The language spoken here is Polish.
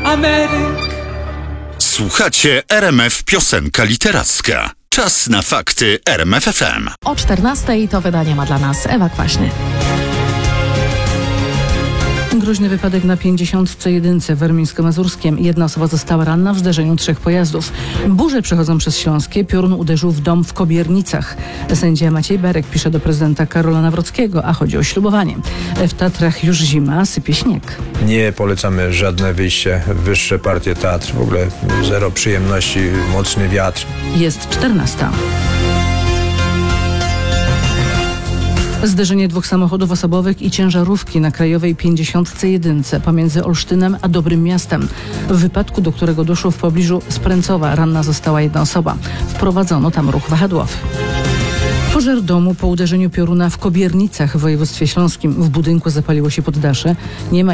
Ameryk. Słuchacie RMF Piosenka Literacka. Czas na fakty RMF FM. O 14:00 to wydanie ma dla nas Ewa Kwaśny. Groźny wypadek na 51 w Warmińsko-Mazurskiem. Jedna osoba została ranna w zdarzeniu 3 pojazdów. Burze przechodzą przez Śląskie. Piorun uderzył w dom w Kobiernicach. Sędzia Maciej Berek pisze do prezydenta Karola Nawrockiego, a chodzi o ślubowanie. W Tatrach już zima, sypie śnieg. Nie polecamy żadne wyjście w wyższe partie Tatr. W ogóle zero przyjemności, mocny wiatr. Jest 14:00. Zderzenie 2 samochodów osobowych i ciężarówki na krajowej 51 pomiędzy Olsztynem a Dobrym Miastem. W wypadku, do którego doszło w pobliżu Spręcowa, ranna została 1 osoba. Wprowadzono tam ruch wahadłowy. Pożar domu po uderzeniu pioruna w Kobiernicach w województwie śląskim. W budynku zapaliło się poddasze. Nie ma